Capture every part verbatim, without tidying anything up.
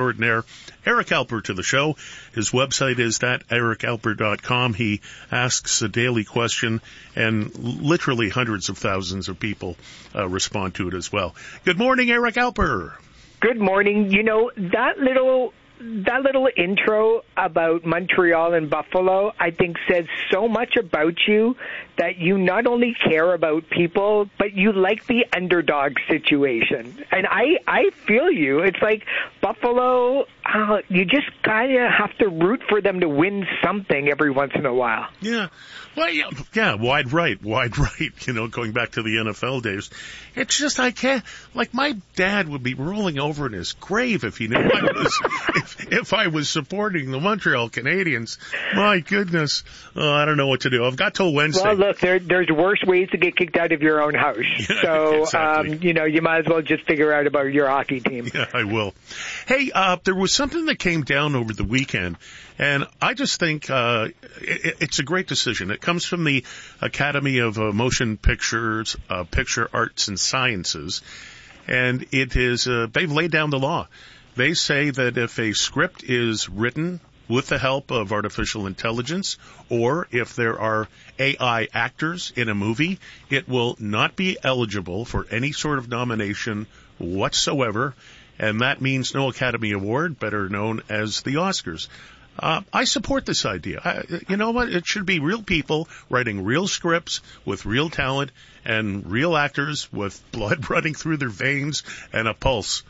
extraordinaire, Eric Alper, to the show. His website is that eric alper dot com. He asks a daily question, and literally hundreds of thousands of people uh, respond to it as well. Good morning, Eric Alper. Good morning. You know, that little that little intro about Montreal and Buffalo, I think, says so much about you that you not only care about people, but you like the underdog situation. And I, I feel you. It's like Buffalo, uh, you just kind of have to root for them to win something every once in a while. Yeah. Well, yeah, yeah, wide right, wide right, you know, going back to the N F L days. It's just, I can't, like, my dad would be rolling over in his grave if he knew I was, if, if I was supporting the Montreal Canadiens. My goodness. Oh, I don't know what to do. I've got till Wednesday. Well, look, there, there's worse ways to get kicked out of your own house. Yeah, so, exactly. um, you know, you might as well just figure out about your hockey team. Yeah, I will. Hey, uh, there was something that came down over the weekend, and I just think uh, it, it's a great decision. It comes from the Academy of uh, Motion Pictures, uh, Picture Arts and Sciences, and it is uh, they've laid down the law. They say that if a script is written with the help of artificial intelligence, or if there are A I actors in a movie, it will not be eligible for any sort of nomination whatsoever, and that means no Academy Award, better known as the Oscars. Uh, I support this idea. I, you know what? It should be real people writing real scripts with real talent and real actors with blood running through their veins and a pulse.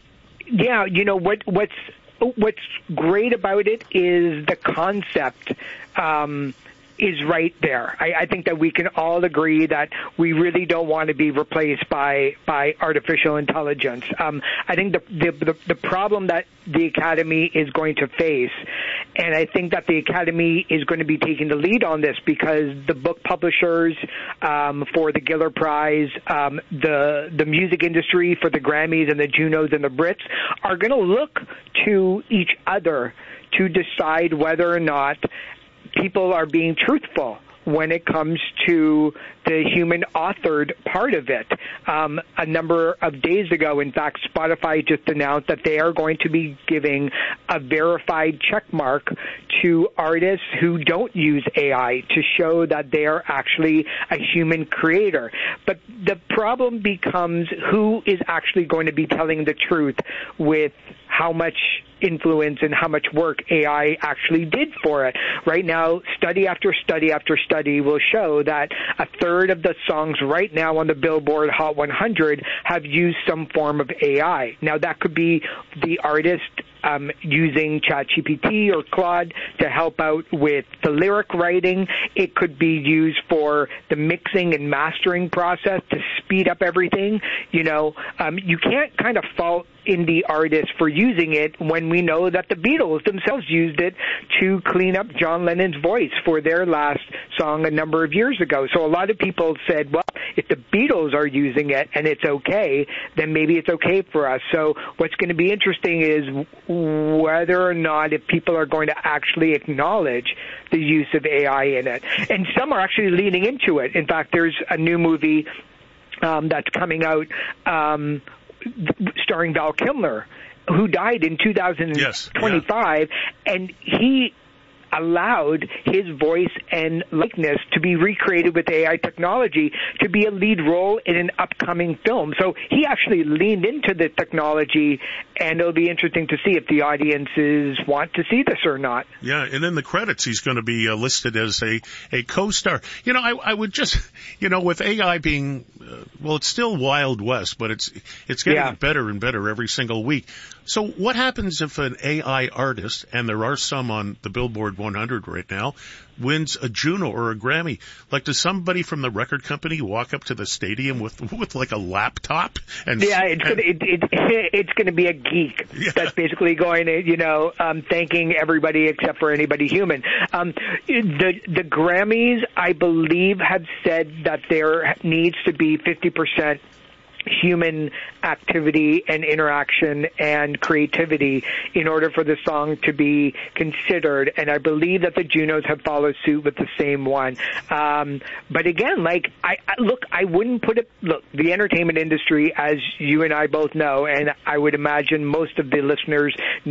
Yeah, you know, what what's what's great about it is the concept um, is right there. I, I think that we can all agree that we really don't want to be replaced by by artificial intelligence. Um, I think the, the the the problem that the Academy is going to face, and I think that the Academy is going to be taking the lead on this because the book publishers um, for the Giller Prize, um, the the music industry for the Grammys and the Junos and the Brits are going to look to each other to decide whether or not people are being truthful when it comes to the human-authored part of it. Um, a number of days ago, in fact, Spotify just announced that they are going to be giving a verified check mark to artists who don't use A I to show that they are actually a human creator. But the problem becomes who is actually going to be telling the truth with how much influence and how much work A I actually did for it. Right now, study after study after study will show that a third of the songs right now on the Billboard Hot one hundred have used some form of A I. Now, that could be the artist um, using ChatGPT or Claude to help out with the lyric writing. It could be used for the mixing and mastering process to speed up everything. You know, um, you can't kind of fault indie artists for using it when we know that the Beatles themselves used it to clean up John Lennon's voice for their last song a number of years ago. So a lot of people said, well, if the Beatles are using it and it's okay, then maybe it's okay for us. So what's going to be interesting is whether or not if people are going to actually acknowledge the use of A I in it. And some are actually leaning into it. In fact, there's a new movie um, that's coming out um, starring Val Kilmer, who died in two thousand twenty-five, yes, yeah. And he allowed his voice and likeness to be recreated with A I technology to be a lead role in an upcoming film. So he actually leaned into the technology, and it'll be interesting to see if the audiences want to see this or not. Yeah, and in the credits, he's going to be uh, listed as a, a co-star. You know, I, I would just, you know, with A I being, uh, well, it's still Wild West, but it's it's getting yeah. better and better every single week. So what happens if an A I artist, and there are some on the Billboard one hundred right now, wins a Juno or a Grammy? Like, does somebody from the record company walk up to the stadium with with like a laptop? And yeah, it's and, gonna, it, it, it's going to be a geek yeah. that's basically going to, you know, um, thanking everybody except for anybody human. Um, the the Grammys, I believe, have said that there needs to be fifty percent human activity and interaction and creativity in order for the song to be considered. And I believe that the Junos have followed suit with the same one. Um, but again, like, I, I look, I wouldn't put it, look, the entertainment industry, as you and I both know, and I would imagine most of the listeners